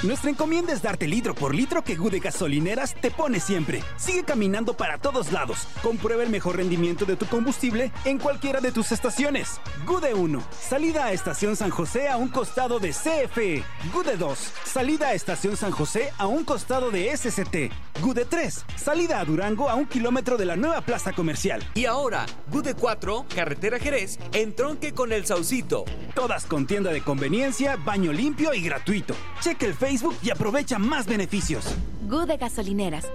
Nuestra encomienda es darte litro por litro que GUDE Gasolineras te pone siempre. Sigue caminando para todos lados. Comprueba el mejor rendimiento de tu combustible en cualquiera de tus estaciones. GUDE 1, salida a Estación San José a un costado de CFE. GUDE 2, salida a Estación San José a un costado de SCT. GUDE 3, salida a Durango a 1 kilómetro de la nueva plaza comercial. Y ahora, GUDE 4, carretera Jerez, entronque con El Saucito. Todas con tienda de conveniencia, baño limpio y gratuito. Checa el Facebook y aprovecha más beneficios. GUDE Gasolineras.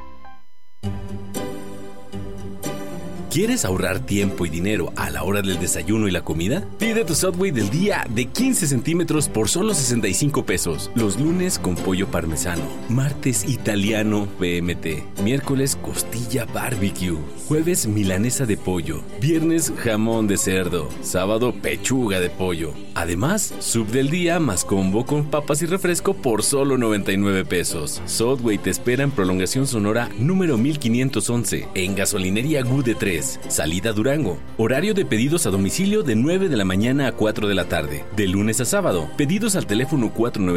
¿Quieres ahorrar tiempo y dinero a la hora del desayuno y la comida? Pide tu Subway del día de 15 centímetros por solo 65 pesos. Los lunes con pollo parmesano, martes italiano PMT, miércoles costilla barbecue, jueves milanesa de pollo, viernes jamón de cerdo, sábado pechuga de pollo. Además, sub del día más combo con papas y refresco por solo 99 pesos. Subway te espera en Prolongación Sonora número 1511 en Gasolinería GUDE 3. Salida Durango. Horario de pedidos a domicilio de 9 de la mañana a 4 de la tarde. De lunes a sábado. Pedidos al teléfono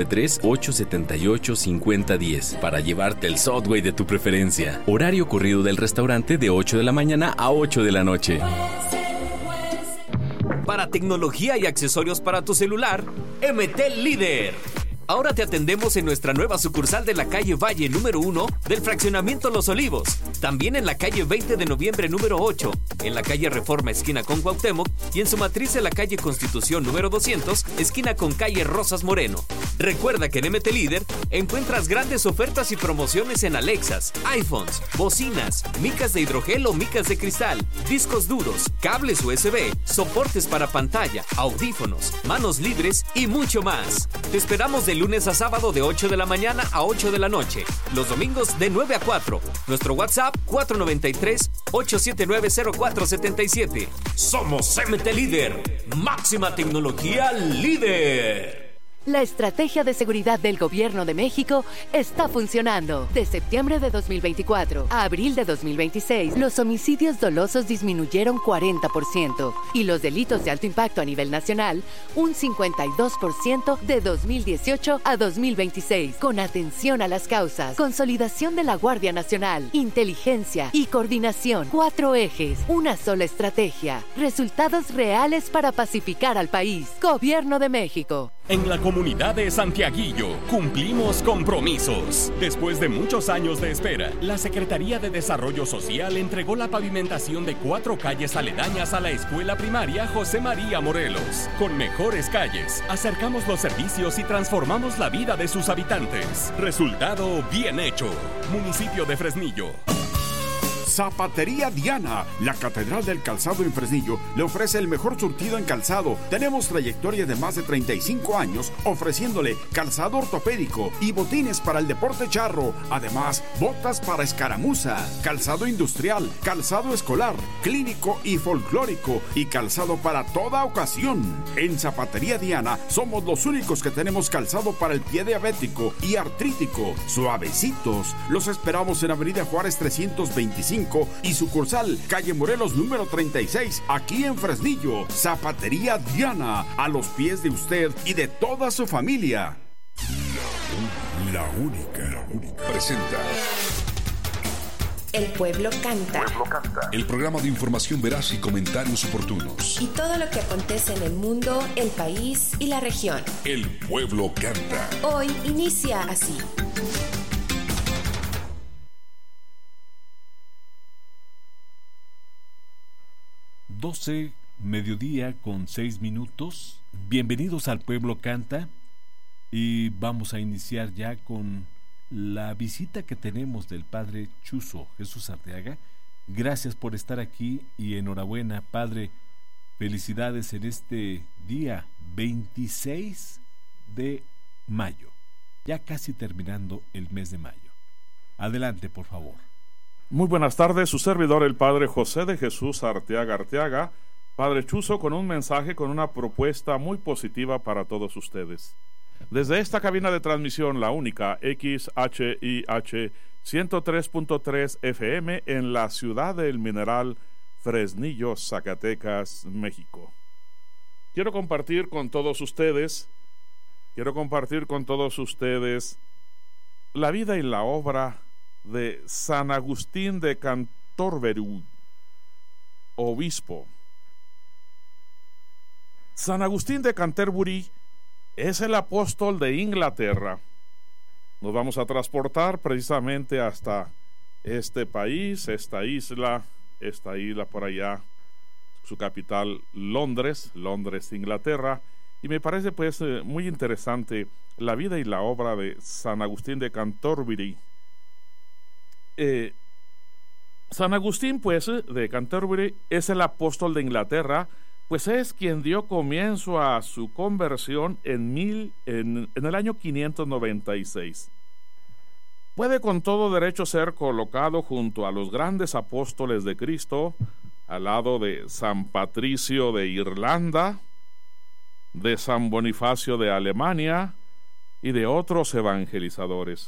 493-878-5010 para llevarte el Subway de tu preferencia. Horario corrido del restaurante de 8 de la mañana a 8 de la noche. Para tecnología y accesorios para tu celular, MT Líder. Ahora te atendemos en nuestra nueva sucursal de la calle Valle número 1 del fraccionamiento Los Olivos. También en la calle 20 de noviembre número 8, en la calle Reforma esquina con Cuauhtémoc y en su matriz en la calle Constitución número 200, esquina con calle Rosas Moreno. Recuerda que en MT Líder encuentras grandes ofertas y promociones en Alexas, iPhones, bocinas, micas de hidrogel o micas de cristal, discos duros, cables USB, soportes para pantalla, audífonos, manos libres y mucho más. Te esperamos de lunes a sábado de 8 de la mañana a 8 de la noche. Los domingos de 9 a 4. Nuestro WhatsApp 493-879-0477. Somos MT Líder. Máxima tecnología líder. La estrategia de seguridad del Gobierno de México está funcionando. De septiembre de 2024 a abril de 2026, los homicidios dolosos disminuyeron 40% y los delitos de alto impacto a nivel nacional un 52% de 2018 a 2026. Con atención a las causas, consolidación de la Guardia Nacional, inteligencia y coordinación. 4 ejes, una sola estrategia. Resultados reales para pacificar al país. Gobierno de México. En la comunidad de Santiaguillo cumplimos compromisos. Después de muchos años de espera, la Secretaría de Desarrollo Social entregó la pavimentación de 4 calles aledañas a la escuela primaria José María Morelos. Con mejores calles, acercamos los servicios y transformamos la vida de sus habitantes. Resultado bien hecho. Municipio de Fresnillo. Zapatería Diana, la catedral del calzado en Fresnillo, le ofrece el mejor surtido en calzado. Tenemos trayectoria de más de 35 años ofreciéndole calzado ortopédico y botines para el deporte charro. Además, botas para escaramuza, calzado industrial, calzado escolar, clínico y folclórico y calzado para toda ocasión. En Zapatería Diana somos los únicos que tenemos calzado para el pie diabético y artrítico. Suavecitos. Los esperamos en Avenida Juárez 325 y sucursal Calle Morelos número 36, aquí en Fresnillo. Zapatería Diana, a los pies de usted y de toda su familia. La única presenta El Pueblo Canta. El programa de información veraz y comentarios oportunos. Y todo lo que acontece en el mundo, el país y la región. El Pueblo Canta. Hoy inicia así. 12, mediodía con 6 minutos. Bienvenidos al Pueblo Canta y vamos a iniciar ya con la visita que tenemos del Padre Chuzo Jesús Arteaga. Gracias por estar aquí y enhorabuena, Padre. Felicidades en este día 26 de mayo, ya casi terminando el mes de mayo. Adelante, por favor. Muy buenas tardes, su servidor el Padre José de Jesús Arteaga, Padre Chuzo, con un mensaje, con una propuesta muy positiva para todos ustedes. Desde esta cabina de transmisión, la única XHIH 103.3 FM en la ciudad del Mineral, Fresnillo, Zacatecas, México. Quiero compartir con todos ustedes quiero compartir con todos ustedes la vida y la obra de San Agustín de Canterbury, obispo. San Agustín de Canterbury es el apóstol de Inglaterra. Nos vamos a transportar precisamente hasta este país, esta isla por allá, su capital Londres, Inglaterra, y me parece pues muy interesante la vida y la obra de San Agustín de Canterbury. San Agustín pues de Canterbury es el apóstol de Inglaterra, pues es quien dio comienzo a su conversión en el año 596. Puede con todo derecho ser colocado junto a los grandes apóstoles de Cristo, al lado de San Patricio de Irlanda, de San Bonifacio de Alemania y de otros evangelizadores.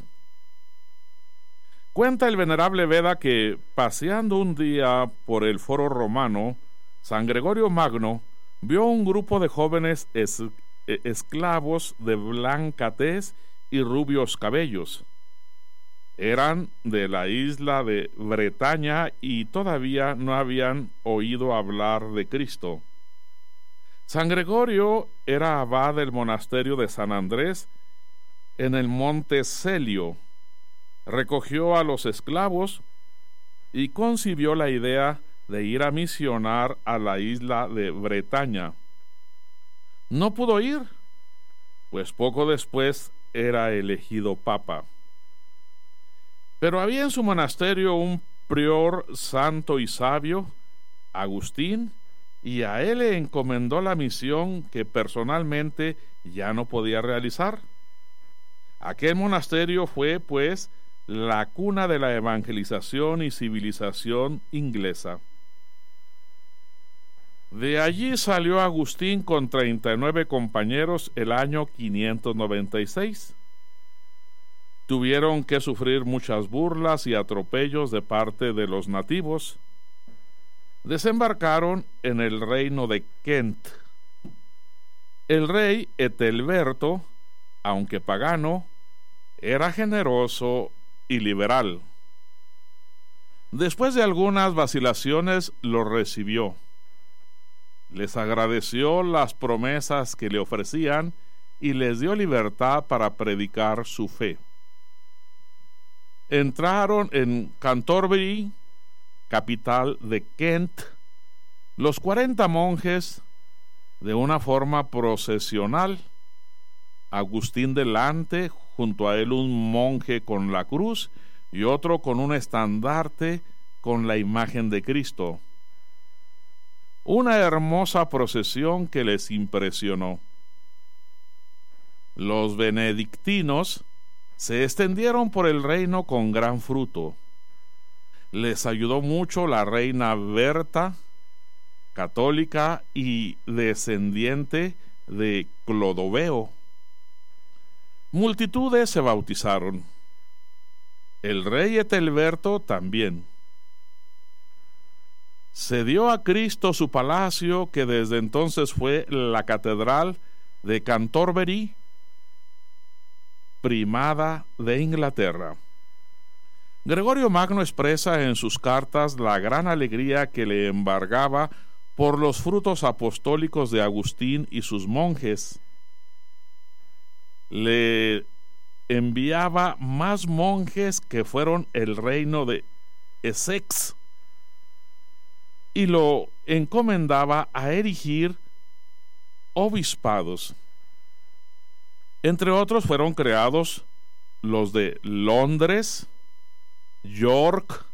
Cuenta el venerable Beda que, paseando un día por el foro romano, San Gregorio Magno vio un grupo de jóvenes esclavos de blanca tez y rubios cabellos. Eran de la isla de Bretaña y todavía no habían oído hablar de Cristo. San Gregorio era abad del monasterio de San Andrés en el monte Celio. Recogió a los esclavos y concibió la idea de ir a misionar a la isla de Bretaña. No pudo ir, pues poco después era elegido papa. Pero había en su monasterio un prior santo y sabio, Agustín, y a él le encomendó la misión que personalmente ya no podía realizar. Aquel monasterio fue, pues, la cuna de la evangelización y civilización inglesa. De allí salió Agustín con 39 compañeros el año 596. Tuvieron que sufrir muchas burlas y atropellos de parte de los nativos. Desembarcaron en el reino de Kent. El rey Etelberto, aunque pagano, era generoso y liberal. Después de algunas vacilaciones, los recibió. Les agradeció las promesas que le ofrecían y les dio libertad para predicar su fe. Entraron en Canterbury, capital de Kent, los 40 monjes de una forma procesional. Agustín delante, junto a él un monje con la cruz y otro con un estandarte con la imagen de Cristo. Una hermosa procesión que les impresionó. Los benedictinos se extendieron por el reino con gran fruto. Les ayudó mucho la reina Berta, católica y descendiente de Clodoveo. Multitudes se bautizaron. El rey Etelberto también. Cedió a Cristo su palacio, que desde entonces fue la catedral de Canterbury, primada de Inglaterra. Gregorio Magno expresa en sus cartas la gran alegría que le embargaba por los frutos apostólicos de Agustín y sus monjes. Le enviaba más monjes que fueron el reino de Essex y lo encomendaba a erigir obispados. Entre otros fueron creados los de Londres, York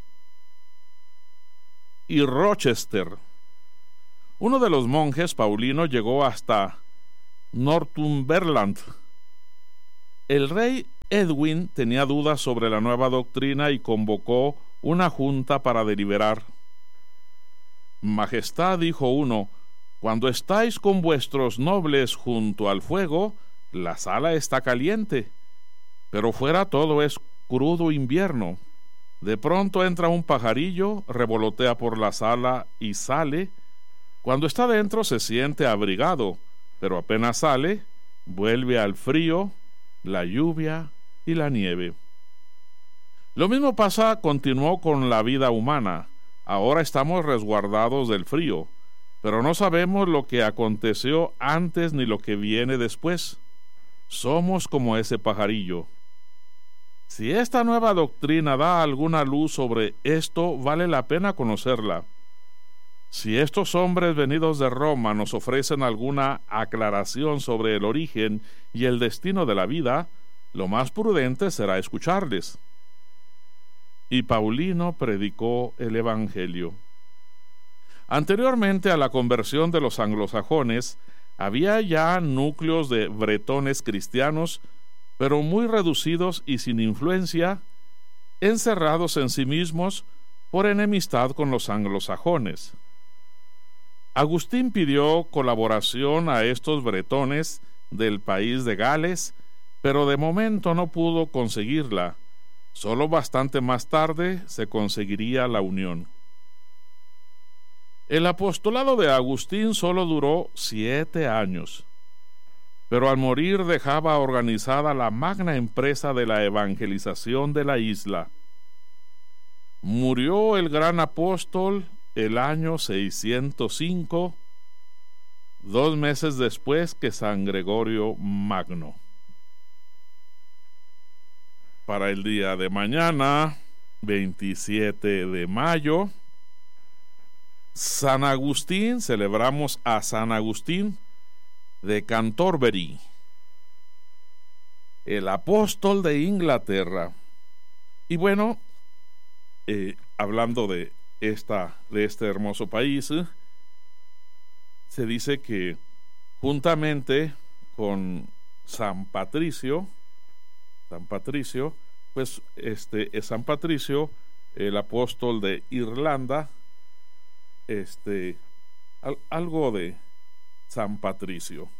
y Rochester. Uno de los monjes paulinos llegó hasta Northumberland. El rey Edwin tenía dudas sobre la nueva doctrina y convocó una junta para deliberar. Majestad, dijo uno, cuando estáis con vuestros nobles junto al fuego, la sala está caliente, pero fuera todo es crudo invierno. De pronto entra un pajarillo, revolotea por la sala y sale. Cuando está dentro se siente abrigado, pero apenas sale, Vuelve al frío, la lluvia y la nieve. Lo mismo continuó con la vida humana. Ahora estamos resguardados del frío, pero no sabemos lo que aconteció antes ni lo que viene después. Somos como ese pajarillo. Si esta nueva doctrina da alguna luz sobre esto, vale la pena conocerla. Si estos hombres venidos de Roma nos ofrecen alguna aclaración sobre el origen y el destino de la vida, lo más prudente será escucharles. Y Paulino predicó el Evangelio. Anteriormente a la conversión de los anglosajones, había ya núcleos de bretones cristianos, pero muy reducidos y sin influencia, encerrados en sí mismos por enemistad con los anglosajones. Agustín pidió colaboración a estos bretones del país de Gales, pero de momento no pudo conseguirla. Solo bastante más tarde se conseguiría la unión. El apostolado de Agustín solo duró 7 años, pero al morir dejaba organizada la magna empresa de la evangelización de la isla. Murió el gran apóstol el año 605, 2 meses después que San Gregorio Magno. Para el día de mañana, 27 de mayo, San Agustín, celebramos a San Agustín de Canterbury, el apóstol de Inglaterra. Y bueno, hablando de este hermoso país, se dice que juntamente con San Patricio, pues es San Patricio, el apóstol de Irlanda, algo de San Patricio.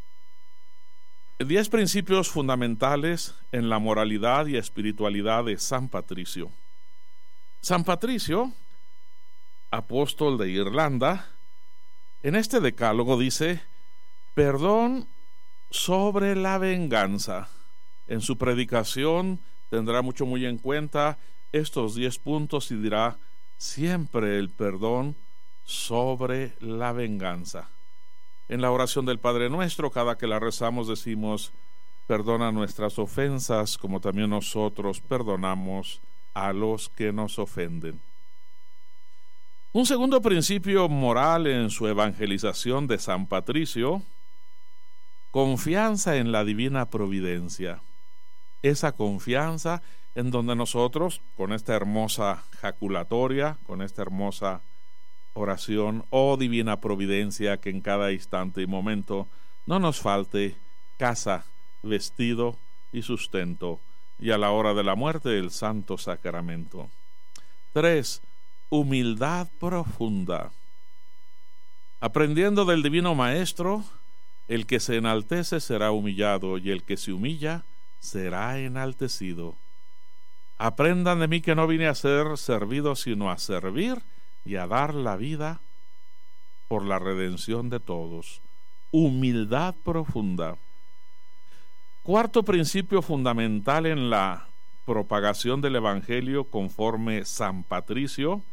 10 principios fundamentales en la moralidad y espiritualidad de San Patricio. San Patricio, apóstol de Irlanda, en este decálogo dice: perdón sobre la venganza. En su predicación tendrá muy en cuenta estos 10 puntos y dirá: siempre el perdón sobre la venganza. En la oración del Padre Nuestro, cada que la rezamos, decimos: perdona nuestras ofensas, como también nosotros perdonamos a los que nos ofenden. Un segundo principio moral en su evangelización de San Patricio: confianza en la divina providencia. Esa confianza en donde nosotros, con esta hermosa jaculatoria, con esta hermosa oración, oh divina providencia, que en cada instante y momento no nos falte casa, vestido y sustento, y a la hora de la muerte el santo sacramento. 3. Humildad profunda. Aprendiendo del divino Maestro, el que se enaltece será humillado, y el que se humilla será enaltecido. Aprendan de mí que no vine a ser servido, sino a servir y a dar la vida por la redención de todos. Humildad profunda. Cuarto principio fundamental en la propagación del Evangelio conforme San Patricio: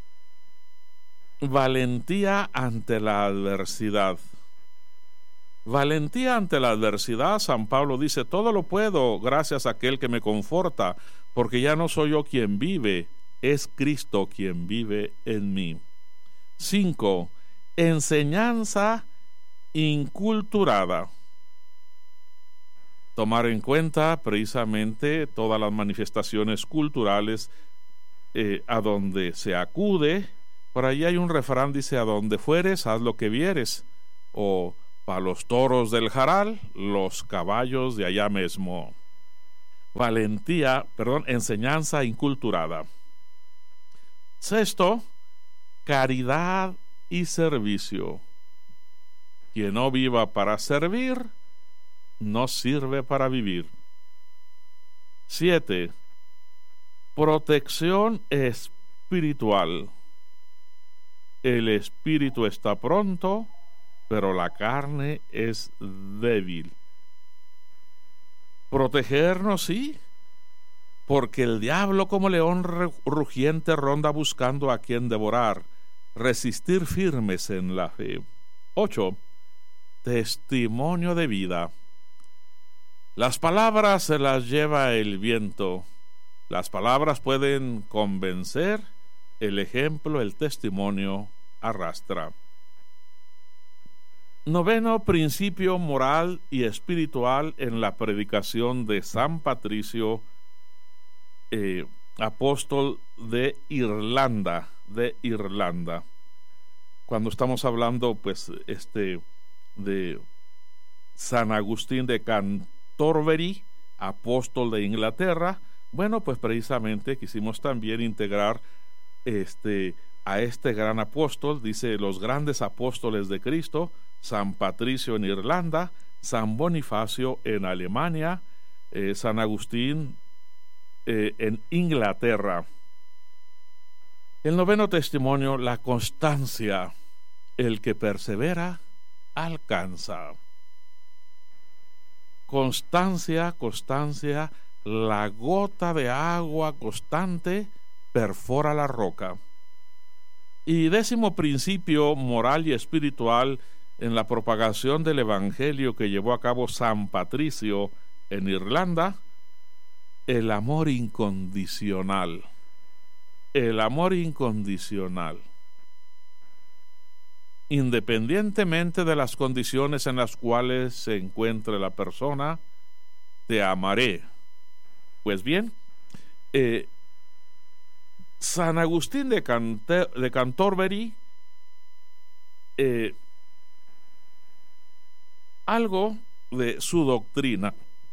valentía ante la adversidad. Valentía ante la adversidad. San Pablo dice: todo lo puedo gracias a aquel que me conforta, porque ya no soy yo quien vive, es Cristo quien vive en mí. 5. Enseñanza inculturada. Tomar en cuenta precisamente todas las manifestaciones culturales a donde se acude. Por ahí hay un refrán, dice: a donde fueres, haz lo que vieres. O para los toros del Jaral, los caballos de allá mismo. Enseñanza inculturada. 6. Caridad y servicio. Quien no viva para servir, no sirve para vivir. 7. Protección espiritual. El espíritu está pronto, pero la carne es débil. Protegernos, sí, porque el diablo como león rugiente ronda buscando a quien devorar. Resistir firmes en la fe. 8. Testimonio de vida. Las palabras se las lleva el viento. Las palabras pueden convencer, el ejemplo, el testimonio arrastra. 9. Principio moral y espiritual en la predicación de San Patricio, apóstol de Irlanda. Cuando estamos hablando, pues, de San Agustín de Canterbury, apóstol de Inglaterra, bueno, pues precisamente quisimos también integrar a este gran apóstol. Dice: los grandes apóstoles de Cristo, San Patricio en Irlanda, San Bonifacio en Alemania, San Agustín en Inglaterra. El 9 testimonio, la constancia. El que persevera, alcanza. Constancia, la gota de agua constante perfora la roca. Y 10 principio moral y espiritual en la propagación del evangelio que llevó a cabo San Patricio en Irlanda, el amor incondicional. El amor incondicional. Independientemente de las condiciones en las cuales se encuentre la persona, te amaré. Pues bien, San Agustín de Canterbury, algo de su doctrina.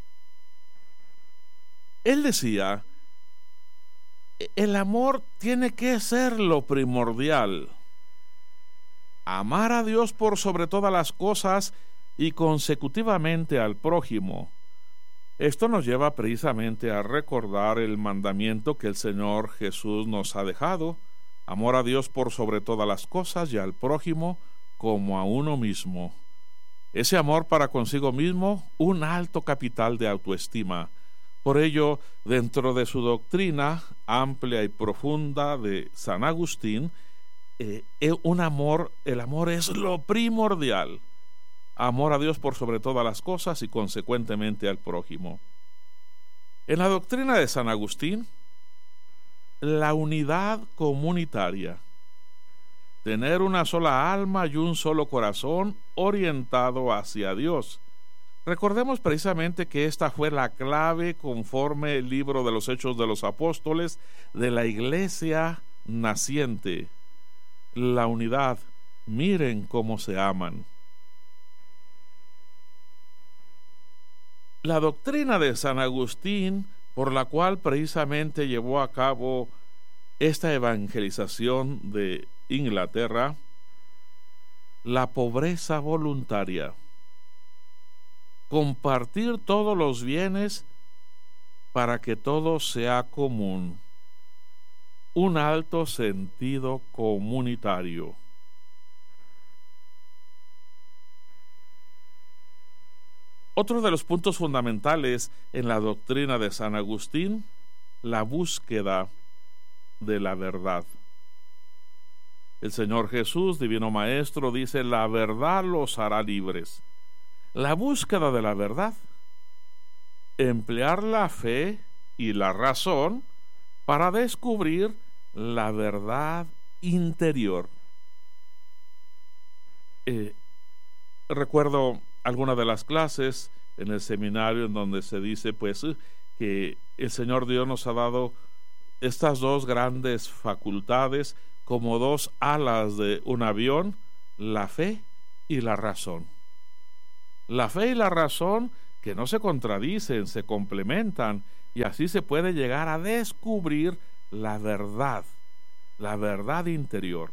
Él decía: el amor tiene que ser lo primordial. Amar a Dios por sobre todas las cosas y consecutivamente al prójimo. Esto nos lleva precisamente a recordar el mandamiento que el Señor Jesús nos ha dejado: amor a Dios por sobre todas las cosas y al prójimo como a uno mismo. Ese amor para consigo mismo, un alto capital de autoestima. Por ello, dentro de su doctrina amplia y profunda de San Agustín, el amor es lo primordial. Amor a Dios por sobre todas las cosas y consecuentemente al prójimo. En la doctrina de San Agustín, la unidad comunitaria, tener una sola alma y un solo corazón orientado hacia Dios. Recordemos precisamente que esta fue la clave, conforme el libro de los Hechos de los Apóstoles, de la iglesia naciente. La unidad. Miren cómo se aman. La doctrina de San Agustín, por la cual precisamente llevó a cabo esta evangelización de Inglaterra, la pobreza voluntaria. Compartir todos los bienes para que todo sea común. Un alto sentido comunitario. Otro de los puntos fundamentales en la doctrina de San Agustín, la búsqueda de la verdad. El Señor Jesús, Divino Maestro, dice: la verdad los hará libres. La búsqueda de la verdad. Emplear la fe y la razón para descubrir la verdad interior. Recuerdo alguna de las clases en el seminario en donde se dice pues que el Señor Dios nos ha dado estas dos grandes facultades como dos alas de un avión: la fe y la razón. La fe y la razón que no se contradicen, se complementan, y así se puede llegar a descubrir la verdad interior.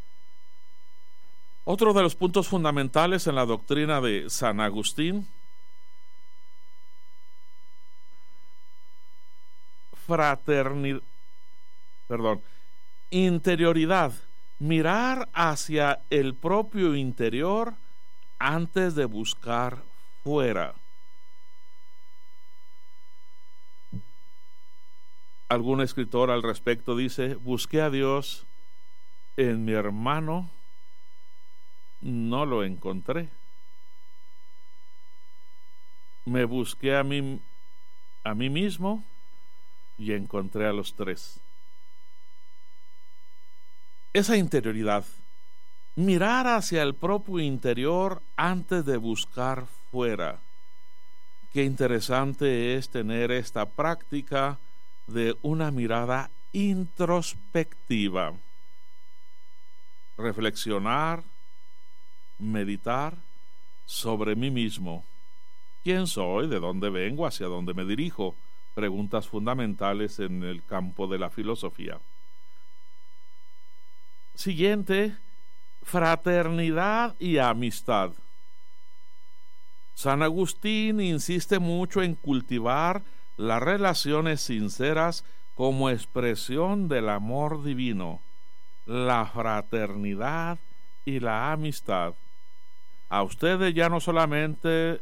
Otro de los puntos fundamentales en la doctrina de San Agustín, interioridad, mirar hacia el propio interior antes de buscar fuera. Algún escritor al respecto dice: busqué a Dios en mi hermano, no lo encontré. Me busqué a mí mismo y encontré a los tres. Esa interioridad, mirar hacia el propio interior antes de buscar fuera. Qué interesante es tener esta práctica de una mirada introspectiva. Reflexionar, meditar sobre mí mismo. ¿Quién soy? ¿De dónde vengo? ¿Hacia dónde me dirijo? Preguntas fundamentales en el campo de la filosofía. Siguiente, fraternidad y amistad. San Agustín insiste mucho en cultivar las relaciones sinceras como expresión del amor divino, la fraternidad y la amistad. A ustedes ya no solamente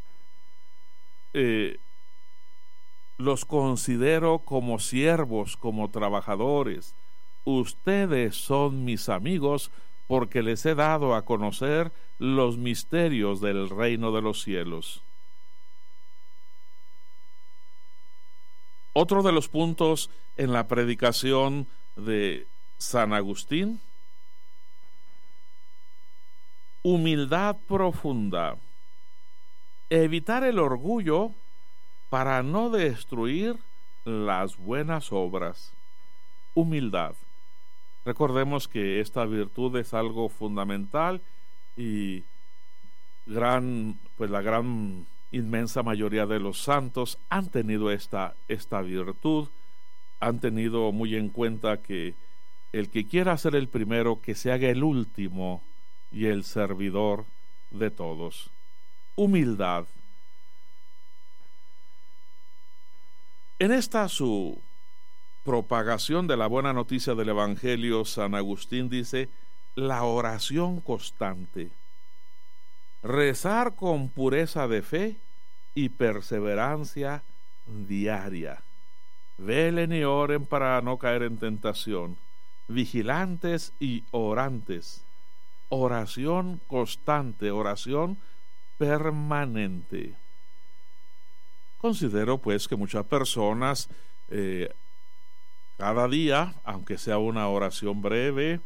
los considero como siervos, como trabajadores. Ustedes son mis amigos porque les he dado a conocer los misterios del reino de los cielos. Otro de los puntos en la predicación de San Agustín: humildad profunda. Evitar el orgullo para no destruir las buenas obras. Humildad. Recordemos que esta virtud es algo fundamental y la gran inmensa mayoría de los santos han tenido esta virtud, han tenido muy en cuenta que el que quiera ser el primero, que se haga el último y el servidor de todos. Humildad. En esta su propagación de la buena noticia del Evangelio, San Agustín dice: la oración constante, rezar con pureza de fe y perseverancia diaria. Velen y oren para no caer en tentación, vigilantes y orantes. Oración constante, oración permanente. Considero pues que muchas personas cada día, aunque sea una oración breve,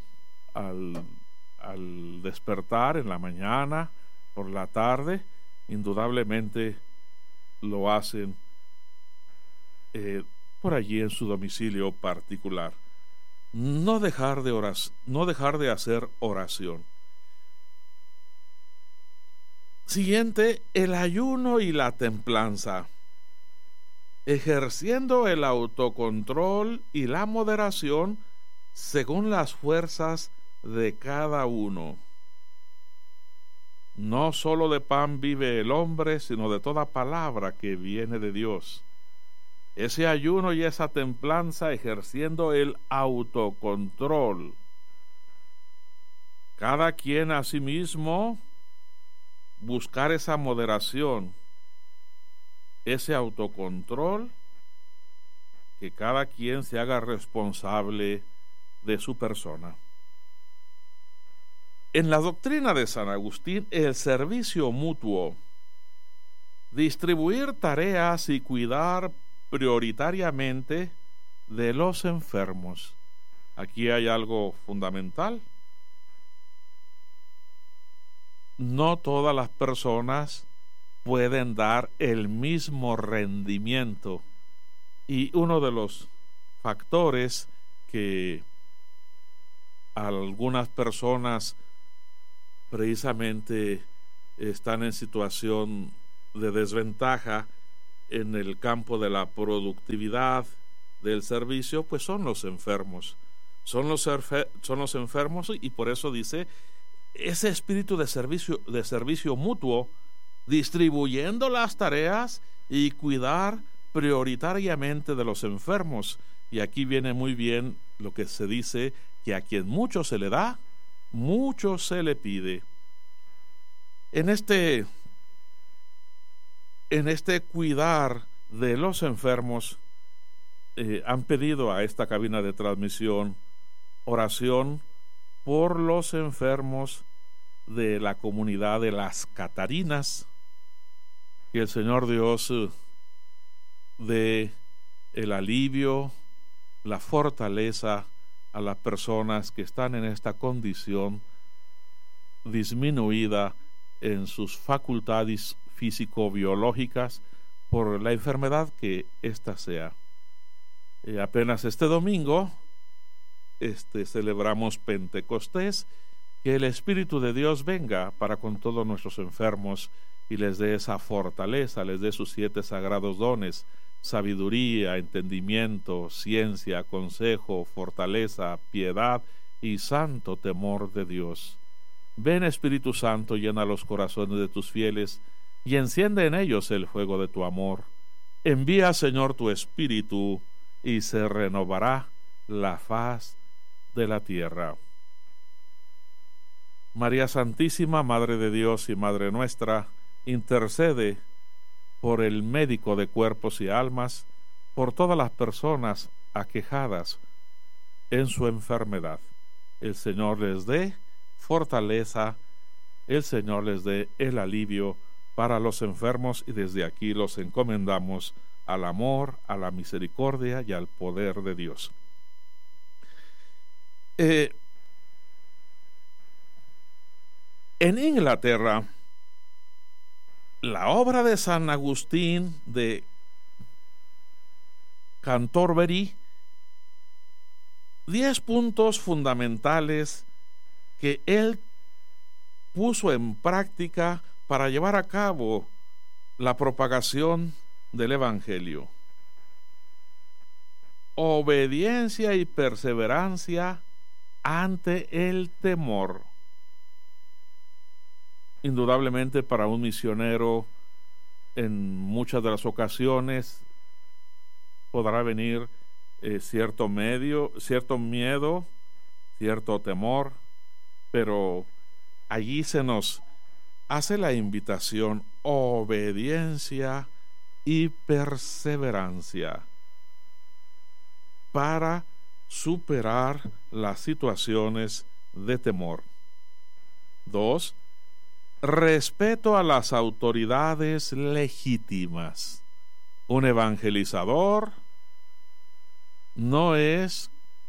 al despertar en la mañana, por la tarde, indudablemente lo hacen por allí en su domicilio particular. No dejar de hacer oración. Siguiente, el ayuno y la templanza. Ejerciendo el autocontrol y la moderación según las fuerzas de cada uno. No solo de pan vive el hombre, sino de toda palabra que viene de Dios. Ese ayuno y esa templanza, ejerciendo el autocontrol. Cada quien a sí mismo buscar esa moderación, ese autocontrol, que cada quien se haga responsable de su persona. En la doctrina de San Agustín, el servicio mutuo, distribuir tareas y cuidar prioritariamente de los enfermos. Aquí hay algo fundamental. No todas las personas pueden dar el mismo rendimiento, y uno de los factores que algunas personas precisamente están en situación de desventaja en el campo de la productividad del servicio, pues son los enfermos. Son los enfermos, y por eso dice ese espíritu de servicio mutuo, distribuyendo las tareas y cuidar prioritariamente de los enfermos. Y aquí viene muy bien lo que se dice, que a quien mucho se le da, mucho se le pide. En este cuidar de los enfermos, han pedido a esta cabina de transmisión oración por los enfermos de la comunidad de las Catarinas. Que el Señor Dios dé el alivio, la fortaleza a las personas que están en esta condición disminuida en sus facultades físico-biológicas por la enfermedad que ésta sea. Apenas este domingo celebramos Pentecostés. Que el Espíritu de Dios venga para con todos nuestros enfermos y les dé esa fortaleza, les dé sus 7 sagrados dones: sabiduría, entendimiento, ciencia, consejo, fortaleza, piedad y santo temor de Dios. Ven, Espíritu Santo, llena los corazones de tus fieles y enciende en ellos el fuego de tu amor. Envía, Señor, tu Espíritu y se renovará la faz de la tierra. María Santísima, Madre de Dios y Madre nuestra, intercede por el médico de cuerpos y almas, por todas las personas aquejadas en su enfermedad. El Señor les dé fortaleza, el Señor les dé el alivio para los enfermos, y desde aquí los encomendamos al amor, a la misericordia y al poder de Dios. En Inglaterra, la obra de San Agustín de Canterbury, 10 puntos fundamentales que él puso en práctica para llevar a cabo la propagación del Evangelio. Obediencia y perseverancia ante el temor. Indudablemente, para un misionero, en muchas de las ocasiones podrá venir cierto miedo, cierto temor, pero allí se nos hace la invitación: obediencia y perseverancia para superar las situaciones de temor. 2. Respeto a las autoridades legítimas. Un evangelizador no es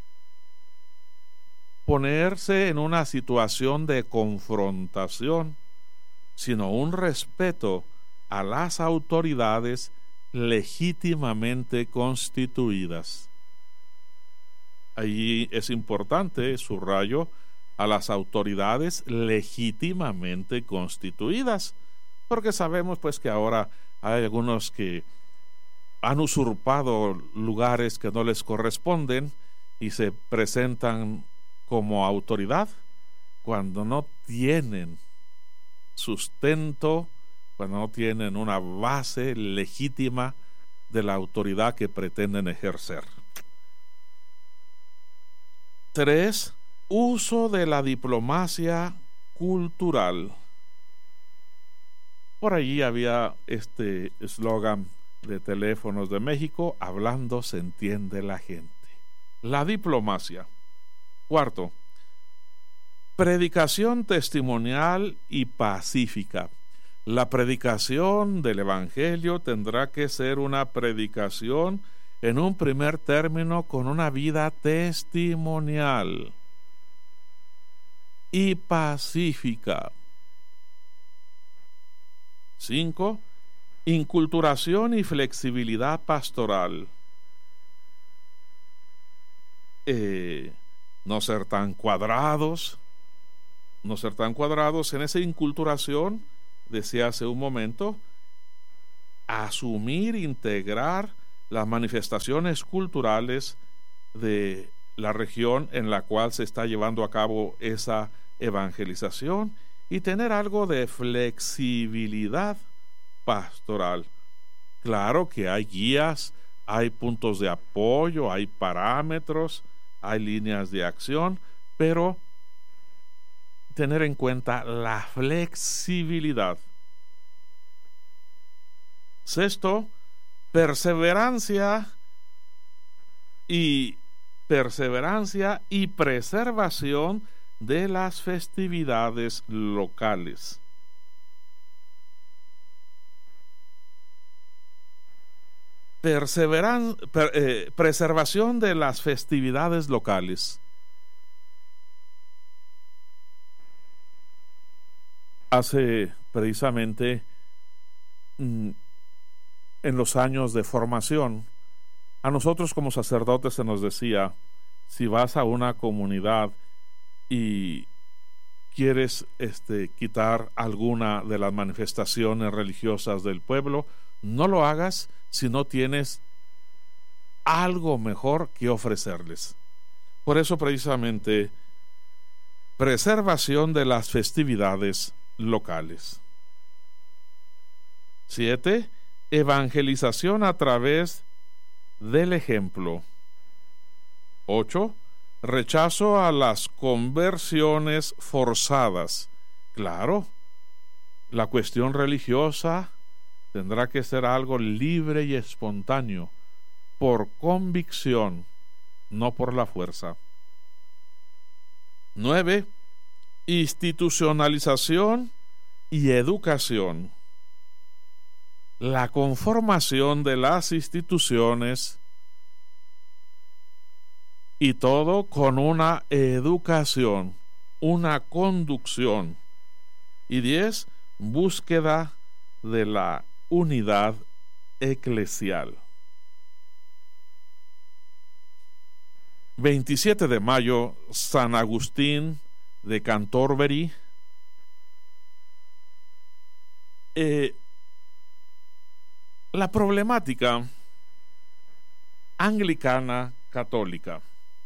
ponerse en una situación de confrontación, sino un respeto a las autoridades legítimamente constituidas. Allí es importante, subrayo, a las autoridades legítimamente constituidas, porque sabemos pues que ahora hay algunos que han usurpado lugares que no les corresponden y se presentan como autoridad cuando no tienen sustento, cuando no tienen una base legítima de la autoridad que pretenden ejercer. 3. Uso de la diplomacia cultural. Por allí había este eslogan de Teléfonos de México: hablando se entiende la gente. La diplomacia. 4. Predicación testimonial y pacífica. La predicación del Evangelio tendrá que ser una predicación, en un primer término, con una vida testimonial y pacífica. 5. Inculturación y flexibilidad pastoral. No ser tan cuadrados en esa inculturación. Decía hace un momento, asumir, integrar las manifestaciones culturales de la región en la cual se está llevando a cabo esa evangelización, y tener algo de flexibilidad pastoral. Claro que hay guías, hay puntos de apoyo, hay parámetros, hay líneas de acción, pero tener en cuenta la flexibilidad. 6. Perseverancia y perseverancia y preservación de las festividades locales. Preservación de las festividades locales. Hace precisamente en los años de formación, a nosotros como sacerdotes se nos decía, si vas a una comunidad y quieres quitar alguna de las manifestaciones religiosas del pueblo, no lo hagas si no tienes algo mejor que ofrecerles. Por eso precisamente preservación de las festividades locales. 7. Evangelización a través del ejemplo. 8. Rechazo a las conversiones forzadas. Claro, la cuestión religiosa tendrá que ser algo libre y espontáneo, por convicción, no por la fuerza. 9. Institucionalización y educación. La conformación de las instituciones y todo con una educación, una conducción. Y 10. Búsqueda de la unidad eclesial. 27 de mayo, San Agustín de Canterbury. La problemática anglicana católica.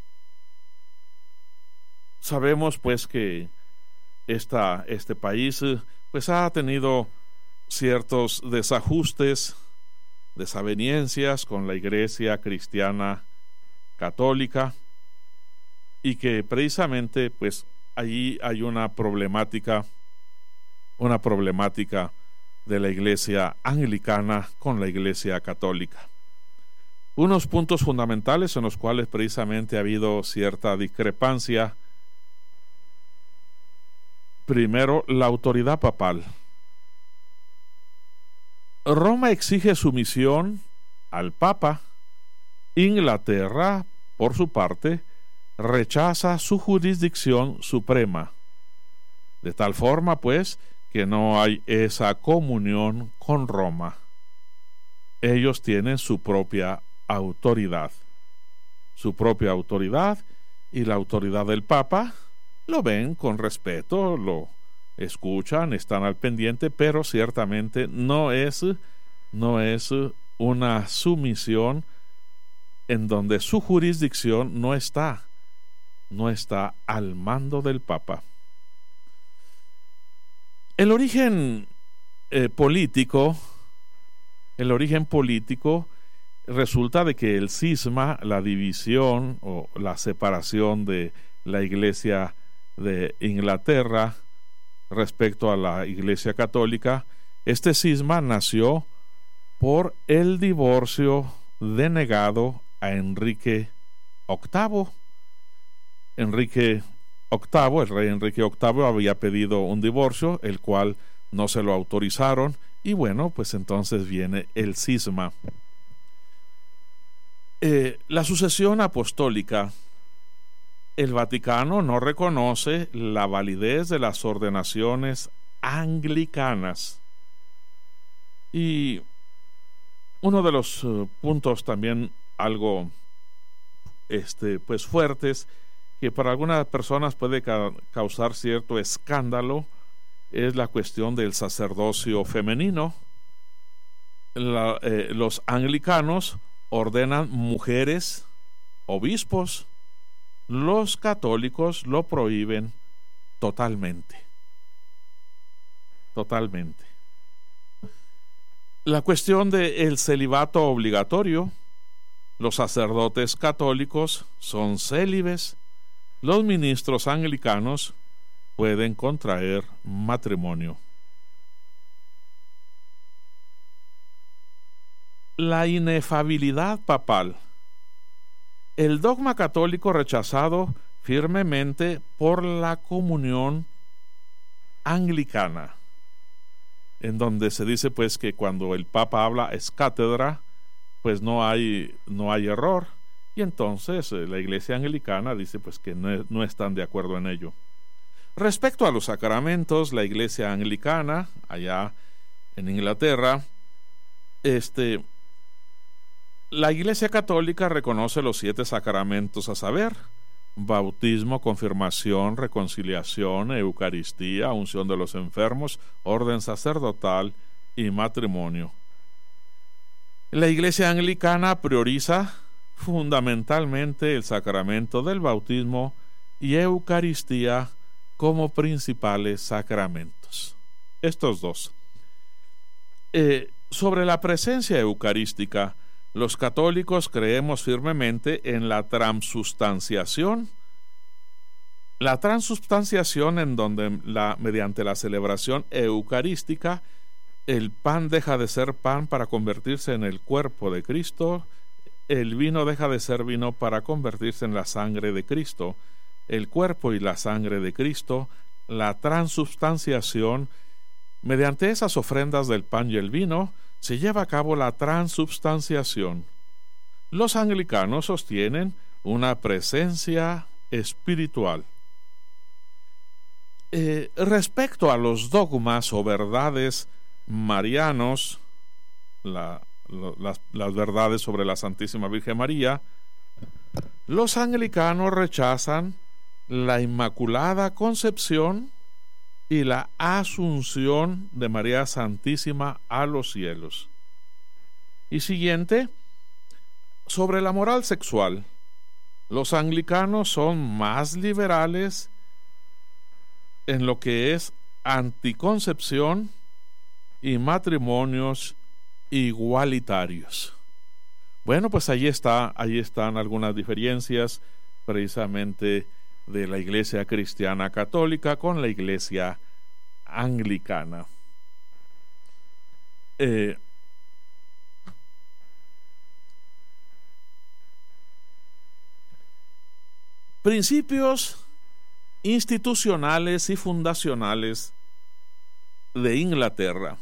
Sabemos pues que este país pues ha tenido ciertos desajustes, desavenencias con la Iglesia cristiana católica, y que precisamente pues allí hay una problemática de la Iglesia anglicana con la Iglesia católica. Unos puntos fundamentales en los cuales precisamente ha habido cierta discrepancia. Primero, la autoridad papal. Roma exige sumisión al Papa. Inglaterra, por su parte, rechaza su jurisdicción suprema. De tal forma, pues, que no hay esa comunión con Roma. Ellos tienen su propia autoridad. Y la autoridad del Papa lo ven con respeto, lo escuchan, están al pendiente, pero ciertamente no es una sumisión en donde su jurisdicción no está al mando del Papa. El origen político resulta de que el cisma, la división o la separación de la Iglesia de Inglaterra respecto a la Iglesia católica, este cisma nació por el divorcio denegado a Enrique VIII. El rey Enrique VIII había pedido un divorcio, el cual no se lo autorizaron, y bueno, pues entonces viene el cisma. La sucesión apostólica. El Vaticano no reconoce la validez de las ordenaciones anglicanas. Y uno de los puntos también algo pues fuertes, que para algunas personas puede causar cierto escándalo, es la cuestión del sacerdocio femenino. Los anglicanos ordenan mujeres obispos. Los católicos lo prohíben totalmente. La cuestión del celibato obligatorio. Los sacerdotes católicos son célibes. Los ministros anglicanos pueden contraer matrimonio. La inefabilidad papal. el dogma católico rechazado firmemente por la comunión anglicana, en donde se dice pues que cuando el Papa habla es cátedra, pues no hay error, y entonces la Iglesia anglicana dice pues que no están de acuerdo en ello. Respecto a los sacramentos, la Iglesia anglicana allá en Inglaterra, la Iglesia católica reconoce los 7 sacramentos, a saber: bautismo, confirmación, reconciliación, Eucaristía, unción de los enfermos, orden sacerdotal y matrimonio. La Iglesia anglicana prioriza fundamentalmente el sacramento del bautismo y Eucaristía como principales sacramentos. Estos dos. Sobre la presencia eucarística, los católicos creemos firmemente en la transubstanciación. La transubstanciación, en donde mediante la celebración eucarística el pan deja de ser pan para convertirse en el cuerpo de Cristo, el vino deja de ser vino para convertirse en la sangre de Cristo, el cuerpo y la sangre de Cristo, la transubstanciación. Mediante esas ofrendas del pan y el vino se lleva a cabo la transubstanciación. Los anglicanos sostienen una presencia espiritual. Respecto a los dogmas o verdades marianos, las verdades sobre la Santísima Virgen María, los anglicanos rechazan la Inmaculada Concepción y la Asunción de María Santísima a los cielos. Y siguiente, sobre la moral sexual, los anglicanos son más liberales en lo que es anticoncepción y matrimonios igualitarios. Bueno, pues ahí están algunas diferencias precisamente de la Iglesia Cristiana Católica con la Iglesia Anglicana. Principios institucionales y fundacionales de Inglaterra.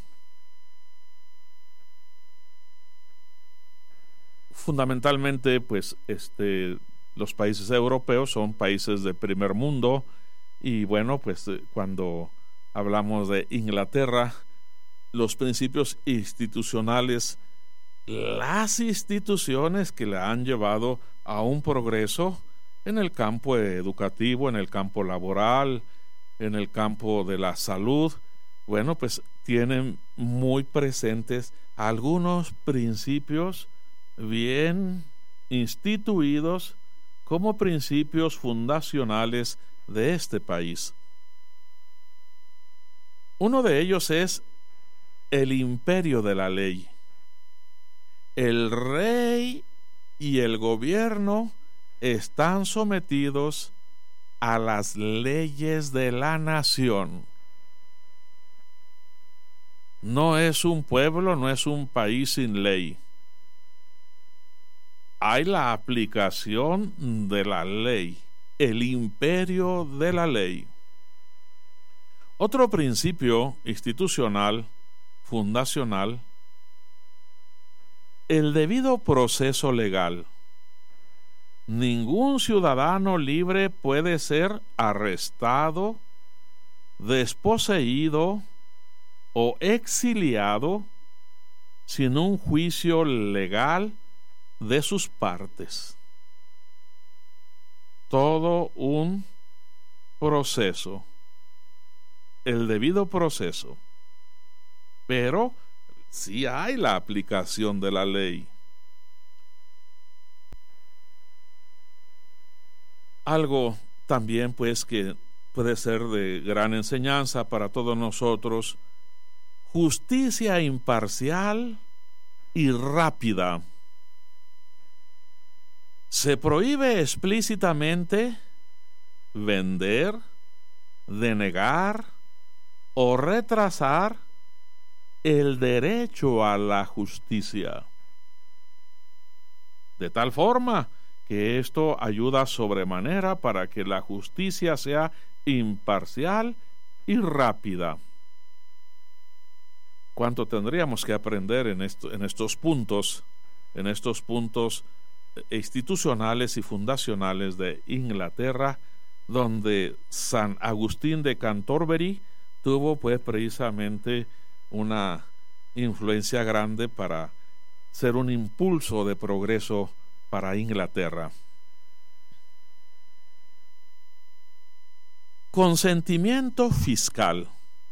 Fundamentalmente, pues, los países europeos son países de primer mundo, y bueno, pues cuando hablamos de Inglaterra, los principios institucionales, las instituciones que la han llevado a un progreso en el campo educativo, en el campo laboral, en el campo de la salud, bueno, pues tienen muy presentes algunos principios bien instituidos como principios fundacionales de este país. Uno de ellos es el imperio de la ley. El rey y el gobierno están sometidos a las leyes de la nación. No es un pueblo, no es un país sin ley. Hay la aplicación de la ley, el imperio de la ley. Otro principio institucional, fundacional, el debido proceso legal. Ningún ciudadano libre puede ser arrestado, desposeído o exiliado sin un juicio legal de sus partes. Todo un proceso, el debido proceso, pero sí hay la aplicación de la ley. Algo también pues que puede ser de gran enseñanza para todos nosotros: justicia imparcial y rápida. Se prohíbe explícitamente vender, denegar o retrasar el derecho a la justicia, de tal forma que esto ayuda sobremanera para que la justicia sea imparcial y rápida. ¿Cuánto tendríamos que aprender en estos puntos institucionales y fundacionales de Inglaterra, donde San Agustín de Canterbury tuvo pues precisamente una influencia grande para ser un impulso de progreso para Inglaterra? Consentimiento fiscal.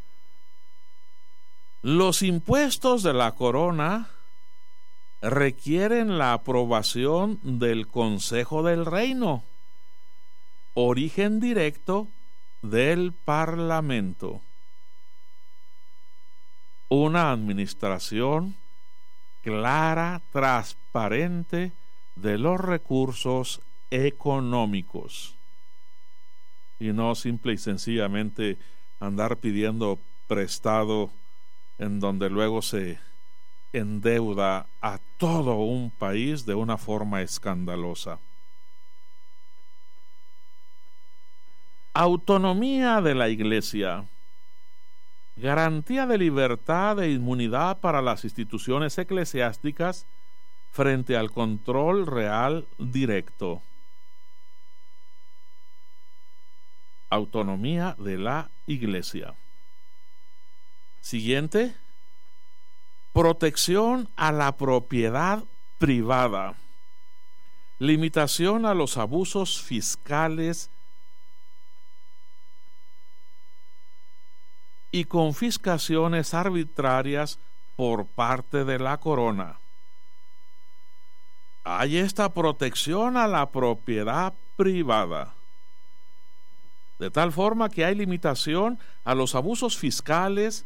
Los impuestos de la corona requieren la aprobación del Consejo del Reino, origen directo del Parlamento. Una administración clara, transparente de los recursos económicos, y no simple y sencillamente andar pidiendo prestado, en donde luego se endeuda a todo un país de una forma escandalosa. Autonomía de la Iglesia. Garantía de libertad e inmunidad para las instituciones eclesiásticas frente al control real directo. Autonomía de la Iglesia. Siguiente. Protección a la propiedad privada. Limitación a los abusos fiscales y confiscaciones arbitrarias por parte de la corona. Hay esta protección a la propiedad privada, de tal forma que hay limitación a los abusos fiscales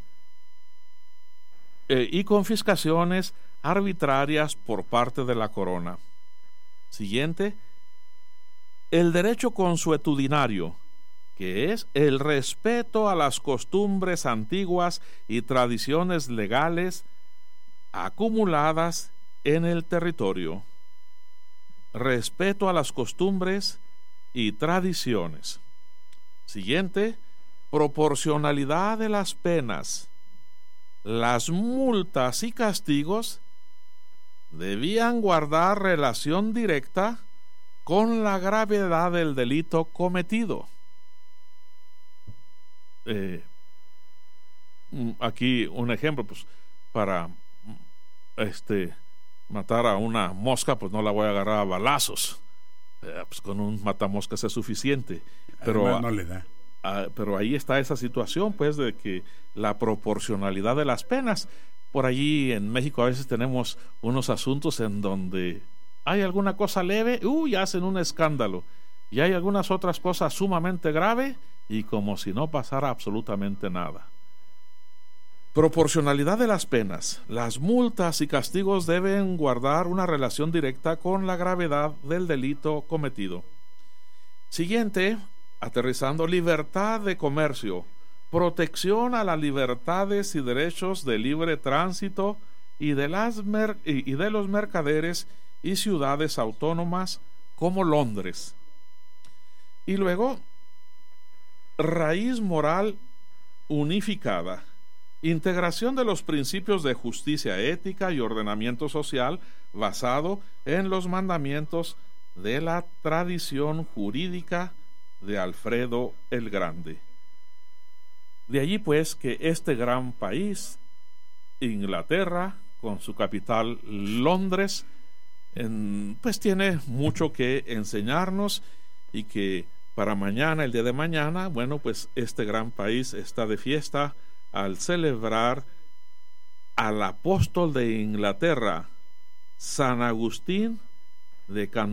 y confiscaciones arbitrarias por parte de la corona. Siguiente, el derecho consuetudinario, que es el respeto a las costumbres antiguas y tradiciones legales acumuladas en el territorio. Respeto a las costumbres y tradiciones. Siguiente, proporcionalidad de las penas. Las multas y castigos debían guardar relación directa con la gravedad del delito cometido. Aquí un ejemplo, pues para matar a una mosca, pues no la voy a agarrar a balazos, pues con un matamoscas es suficiente, pero no le da. Pero ahí está esa situación, pues, de que la proporcionalidad de las penas. Por allí en México a veces tenemos unos asuntos en donde hay alguna cosa leve, hacen un escándalo, y hay algunas otras cosas sumamente graves y como si no pasara absolutamente nada. Proporcionalidad de las penas. Las multas y castigos deben guardar una relación directa con la gravedad del delito cometido. Siguiente, aterrizando, libertad de comercio. Protección a las libertades y derechos de libre tránsito y de los mercaderes y ciudades autónomas como Londres. Y luego, raíz moral unificada. Integración de los principios de justicia ética y ordenamiento social basado en los mandamientos de la tradición jurídica de Alfredo el Grande. De allí pues que este gran país, Inglaterra, con su capital Londres, pues tiene mucho que enseñarnos, y que para mañana, el día de mañana, bueno, pues este gran país está de fiesta al celebrar al apóstol de Inglaterra, San Agustín de Canterbury.